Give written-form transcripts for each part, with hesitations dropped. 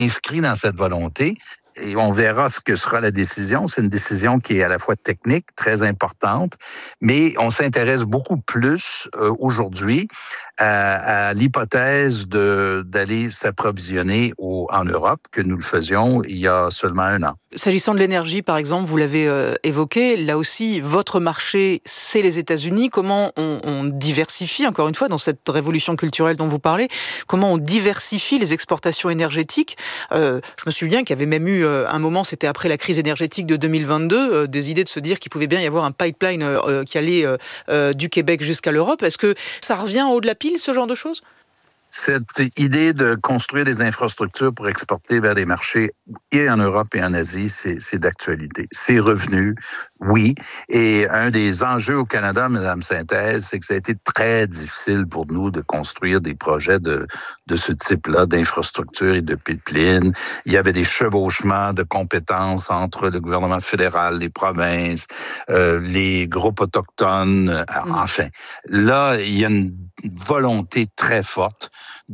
inscrit dans cette volonté. Et on verra ce que sera la décision. C'est une décision qui est à la fois technique, très importante, mais on s'intéresse beaucoup plus aujourd'hui à l'hypothèse d'aller s'approvisionner en Europe que nous le faisions il y a seulement 1 an. S'agissant de l'énergie, par exemple, vous l'avez évoqué, là aussi, votre marché, c'est les États-Unis. Comment on diversifie, encore une fois, dans cette révolution culturelle dont vous parlez, comment on diversifie les exportations énergétiques? Je me souviens qu'il y avait même eu un moment, c'était après la crise énergétique de 2022, des idées de se dire qu'il pouvait bien y avoir un pipeline qui allait du Québec jusqu'à l'Europe. Est-ce que ça revient en haut de la pile, ce genre de choses? Cette idée de construire des infrastructures pour exporter vers des marchés et en Europe et en Asie, c'est d'actualité. C'est revenu, oui. Et un des enjeux au Canada, Mme Synthèse, c'est que ça a été très difficile pour nous de construire des projets de ce type-là, d'infrastructures et de pipelines. Il y avait des chevauchements de compétences entre le gouvernement fédéral, les provinces, les groupes autochtones, enfin. Là, il y a une volonté très forte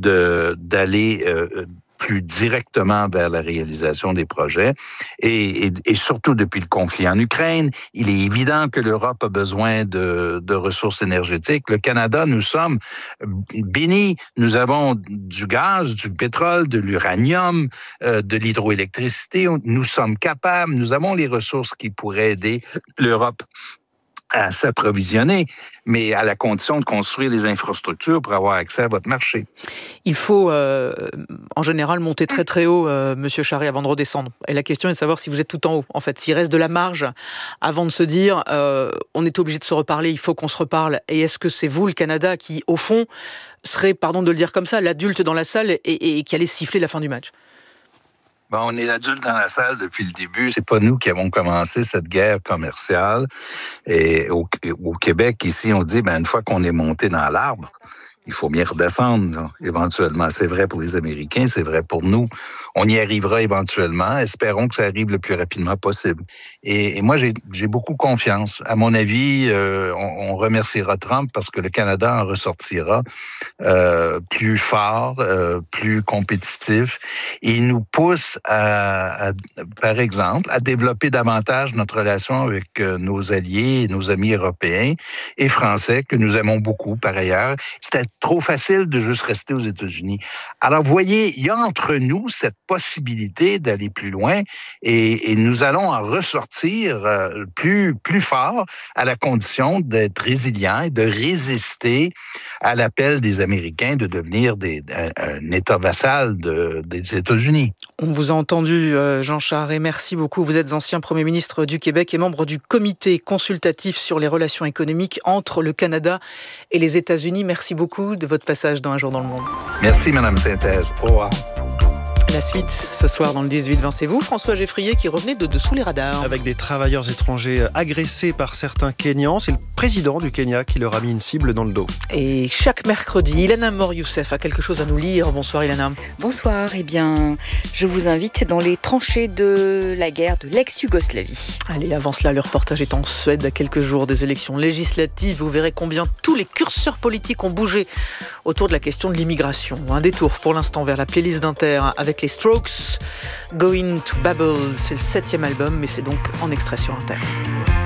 d'aller plus directement vers la réalisation des projets. Et surtout depuis le conflit en Ukraine, il est évident que l'Europe a besoin de ressources énergétiques. Le Canada, nous sommes bénis. Nous avons du gaz, du pétrole, de l'uranium, de l'hydroélectricité. Nous sommes capables, nous avons les ressources qui pourraient aider l'Europe à s'approvisionner, mais à la condition de construire les infrastructures pour avoir accès à votre marché. Il faut, en général, monter très très haut, Monsieur Charest, avant de redescendre. Et la question est de savoir si vous êtes tout en haut, en fait. S'il reste de la marge avant de se dire on est obligé de se reparler, il faut qu'on se reparle. Et est-ce que c'est vous, le Canada, qui, au fond, serait, pardon de le dire comme ça, l'adulte dans la salle et qui allait siffler la fin du match? Bon, on est l'adulte dans la salle depuis le début. C'est pas nous qui avons commencé cette guerre commerciale. Et au Québec, ici, on dit, une fois qu'on est monté dans l'arbre, il faut bien redescendre, là, éventuellement. C'est vrai pour les Américains, c'est vrai pour nous. On y arrivera éventuellement. Espérons que ça arrive le plus rapidement possible. Et moi, j'ai beaucoup confiance. À mon avis, on remerciera Trump parce que le Canada en ressortira plus fort, plus compétitif. Et il nous pousse, par exemple, à développer davantage notre relation avec nos alliés et nos amis européens et français, que nous aimons beaucoup par ailleurs. C'était trop facile de juste rester aux États-Unis. Alors, vous voyez, il y a entre nous cette possibilité d'aller plus loin et nous allons en ressortir plus fort à la condition d'être résilients et de résister à l'appel des Américains de devenir un État vassal des États-Unis. On vous a entendu, Jean Charest, merci beaucoup. Vous êtes ancien Premier ministre du Québec et membre du comité consultatif sur les relations économiques entre le Canada et les États-Unis. Merci beaucoup de votre passage dans Un jour dans le monde. Merci, Mme Synthèse. Au revoir. La suite, ce soir dans le 18-20, c'est vous, François Geffrier, qui revenait de dessous les radars. Avec des travailleurs étrangers agressés par certains Kenyans, c'est le président du Kenya qui leur a mis une cible dans le dos. Et chaque mercredi, Ilana Mor-Youssef a quelque chose à nous lire. Bonsoir Ilana. Bonsoir, je vous invite dans les tranchées de la guerre de l'ex-Yougoslavie. Allez, avant cela, le reportage est en Suède à quelques jours des élections législatives. Vous verrez combien tous les curseurs politiques ont bougé autour de la question de l'immigration. Un détour pour l'instant vers la playlist d'Inter avec les Strokes. Going to Babel, c'est le 7e album, mais c'est donc en extrait sur Inter.